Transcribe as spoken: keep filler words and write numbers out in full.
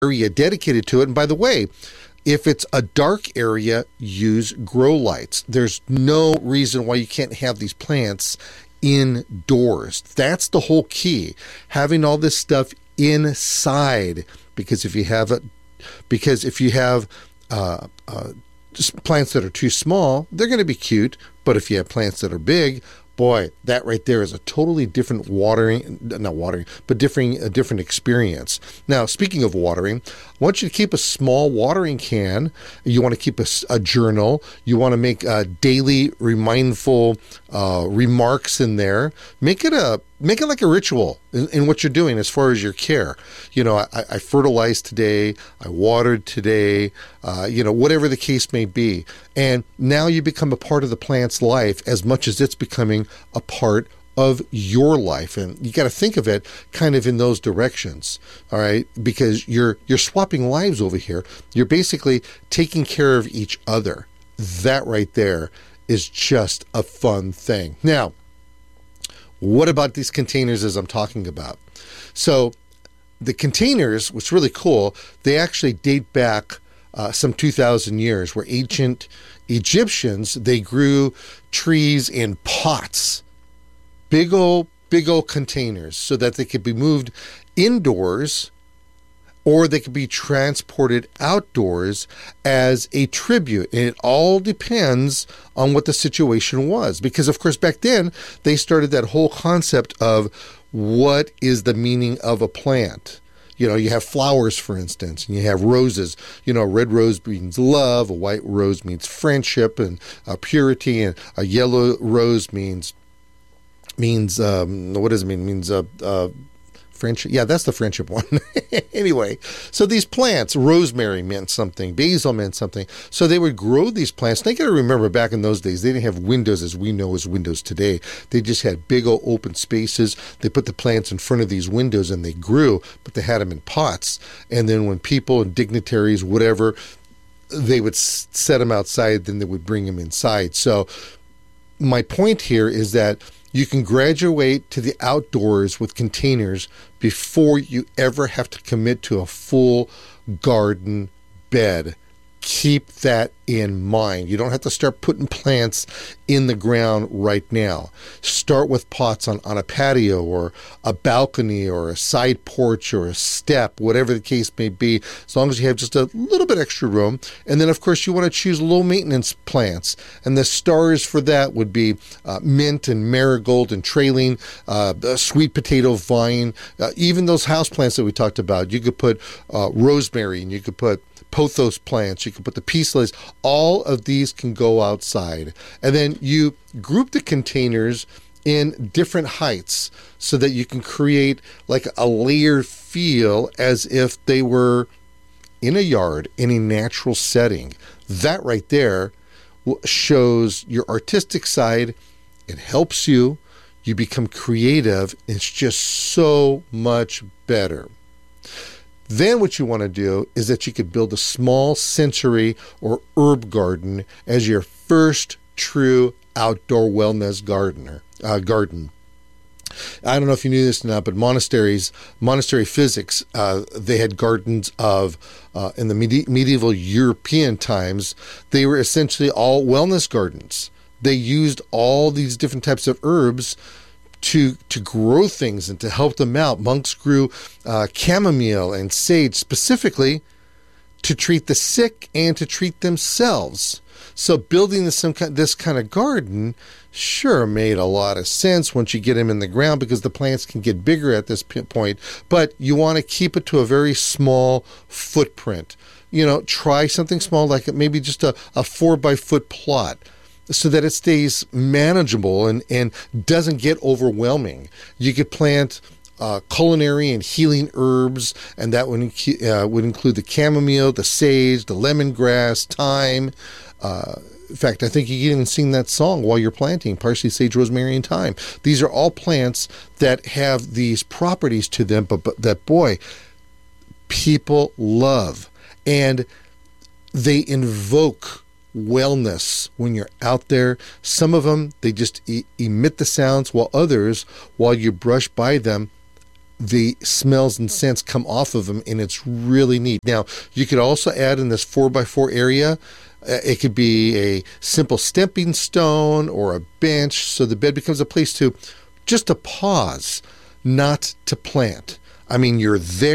area dedicated to it. And by the way, if it's a dark area, use grow lights. There's no reason why you can't have these plants indoors. That's the whole key. Having all this stuff inside, because if you have it, because if you have uh, uh, just plants that are too small, they're going to be cute. But if you have plants that are big, boy, that right there is a totally different watering, not watering, but different, a different experience. Now, speaking of watering, I want you to keep a small watering can. You want to keep a, a journal. You want to make uh, daily remindful uh, remarks in there. Make it a Make it like a ritual in, in what you're doing as far as your care. You know, I, I fertilized today, I watered today, uh, you know, whatever the case may be. And now you become a part of the plant's life as much as it's becoming a part of your life. And you got to think of it kind of in those directions, all right? Because you're you're swapping lives over here. You're basically taking care of each other. That right there is just a fun thing. Now, what about these containers as I'm talking about? So the containers, what's really cool, they actually date back uh, some two thousand years, where ancient Egyptians, they grew trees in pots, big old, big old containers, so that they could be moved indoors or they could be transported outdoors as a tribute. And it all depends on what the situation was. Because, of course, back then, they started that whole concept of what is the meaning of a plant. You know, you have flowers, for instance, and you have roses. You know, a red rose means love, a white rose means friendship and uh, purity, and a yellow rose means, means um, what does it mean? It means uh, uh, friendship. Yeah, that's the friendship one. Anyway, so these plants, rosemary meant something, basil meant something. So they would grow these plants. They got to remember, back in those days, they didn't have windows as we know as windows today. They just had big old open spaces. They put the plants in front of these windows and they grew, but they had them in pots. And then when people and dignitaries, whatever, they would set them outside, then they would bring them inside. So my point here is that you can graduate to the outdoors with containers before you ever have to commit to a full garden bed. Keep that in mind. You don't have to start putting plants in the ground right now. Start with pots on, on a patio or a balcony or a side porch or a step, whatever the case may be, as long as you have just a little bit extra room. And then, of course, you want to choose low-maintenance plants. And the stars for that would be uh, mint and marigold and trailing, uh, sweet potato vine, uh, even those house plants that we talked about. You could put uh, rosemary, and you could put pothos plants, you can put the peace lilies. All of these can go outside. And then you group the containers in different heights so that you can create like a layered feel as if they were in a yard, in a natural setting. That right there shows your artistic side. It helps you. You become creative. It's just so much better. Then what you want to do is that you could build a small sensory or herb garden as your first true outdoor wellness gardener uh, garden. I don't know if you knew this or not, but monasteries, monastery physics, uh, they had gardens of, uh, in the medi- medieval European times, they were essentially all wellness gardens. They used all these different types of herbs to to grow things and to help them out. Monks grew uh, chamomile and sage specifically to treat the sick and to treat themselves. So building this, some kind, this kind of garden sure made a lot of sense once you get them in the ground, because the plants can get bigger at this point, but you want to keep it to a very small footprint. You know, try something small, like maybe just a, a four by foot plot, so that it stays manageable and, and doesn't get overwhelming. You could plant uh, culinary and healing herbs, and that would, uh, would include the chamomile, the sage, the lemongrass, thyme. Uh, in fact, I think you can even sing that song while you're planting, parsley, sage, rosemary, and thyme. These are all plants that have these properties to them, but, but that, boy, people love. And they invoke wellness when you're out there. Some of them, they just e- emit the sounds, while others, while you brush by them, the smells and scents come off of them, and it's really neat. Now, you could also add in this four by four area, uh, it could be a simple stepping stone or a bench, so the bed becomes a place to just to pause, not to plant. I mean, you're there.